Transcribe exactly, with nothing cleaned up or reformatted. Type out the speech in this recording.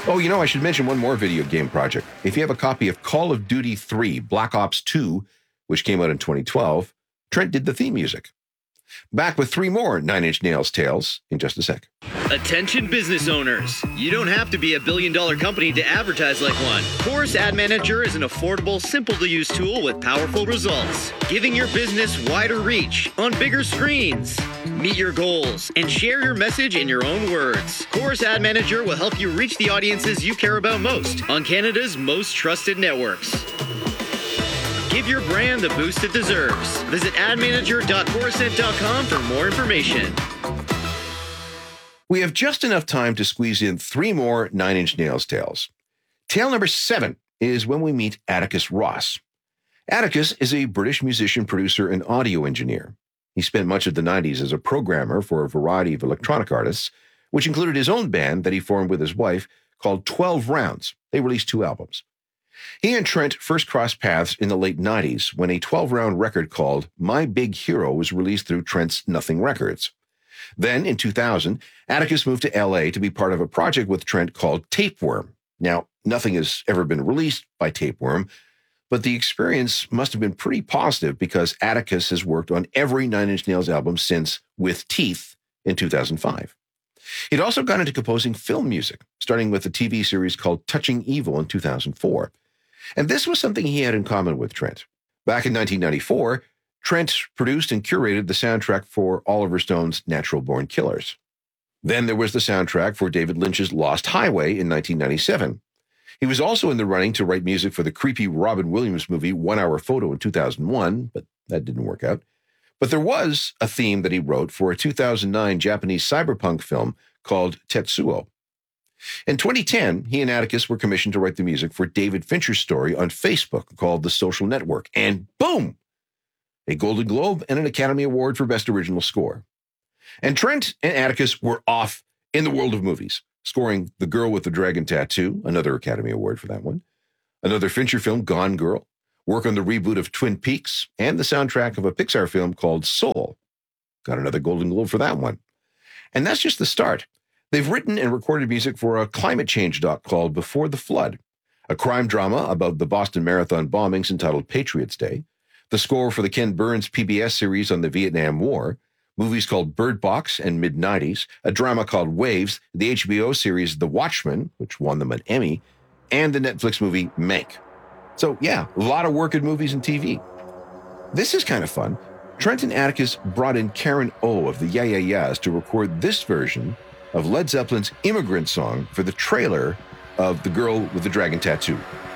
Oh, you know, I should mention one more video game project. If you have a copy of Call of Duty three, Black Ops two, which came out in twenty twelve, Trent did the theme music. Back with three more Nine Inch Nails tales in just a sec. Attention business owners. You don't have to be a billion dollar company to advertise like one. Chorus Ad Manager is an affordable, simple to use tool with powerful results, giving your business wider reach on bigger screens. Meet your goals and share your message in your own words. Chorus Ad Manager will help you reach the audiences you care about most on Canada's most trusted networks. Give your brand the boost it deserves. Visit ad manager dot corusent dot com for more information. We have just enough time to squeeze in three more Nine Inch Nails tales. Tale number seven is when we meet Atticus Ross. Atticus is a British musician, producer, and audio engineer. He spent much of the nineties as a programmer for a variety of electronic artists, which included his own band that he formed with his wife called twelve rounds. They released two albums. He and Trent first crossed paths in the late nineties when a twelve-round record called My Big Hero was released through Trent's Nothing Records. Then, in two thousand, Atticus moved to L A to be part of a project with Trent called Tapeworm. Now, nothing has ever been released by Tapeworm, but the experience must have been pretty positive because Atticus has worked on every Nine Inch Nails album since With Teeth in two thousand five. He'd also got into composing film music, starting with a T V series called Touching Evil in two thousand four. And this was something he had in common with Trent. Back in nineteen ninety-four, Trent produced and curated the soundtrack for Oliver Stone's Natural Born Killers. Then there was the soundtrack for David Lynch's Lost Highway in nineteen ninety-seven. He was also in the running to write music for the creepy Robin Williams movie One Hour Photo in two thousand one, but that didn't work out. But there was a theme that he wrote for a two thousand nine Japanese cyberpunk film called Tetsuo. In twenty ten, he and Atticus were commissioned to write the music for David Fincher's story on Facebook called The Social Network, and boom! A Golden Globe and an Academy Award for Best Original Score. And Trent and Atticus were off in the world of movies, scoring The Girl with the Dragon Tattoo, another Academy Award for that one, another Fincher film, Gone Girl, work on the reboot of Twin Peaks, and the soundtrack of a Pixar film called Soul. Got another Golden Globe for that one. And that's just the start. They've written and recorded music for a climate change doc called Before the Flood, a crime drama about the Boston Marathon bombings entitled Patriots Day, the score for the Ken Burns P B S series on the Vietnam War, movies called Bird Box and Mid nineties, a drama called Waves, the H B O series The Watchmen, which won them an Emmy, and the Netflix movie Mank. So yeah, a lot of work in movies and T V. This is kind of fun. Trent and Atticus brought in Karen O of the Yeah Yeah Yeahs to record this version of Led Zeppelin's Immigrant Song for the trailer of The Girl with the Dragon Tattoo.